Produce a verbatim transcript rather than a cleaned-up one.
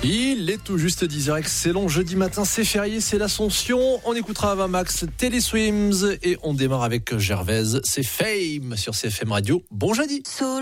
Il est tout juste dix heures, excellent jeudi matin, c'est férié, c'est l'Ascension. On écoutera avant Max Téléswims et on démarre avec Gervaise, c'est Fame sur C F M Radio. Bon jeudi.